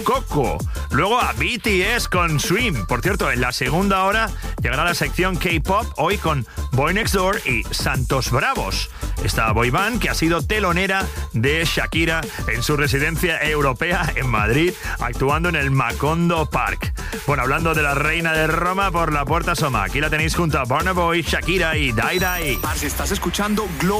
Coco. Luego a BTS con Swim. Por cierto, en la segunda hora llegará la sección K-Pop, hoy con Boy Next Door y Santos Bravos. Esta boy band que ha sido telonera de Shakira en su residencia europea en Madrid, actuando en el Macondo Park. Bueno, hablando de la reina de Roma, por la puerta asoma. Aquí la tenéis junto a Burna Boy, Shakira y Dai Dai. Estás escuchando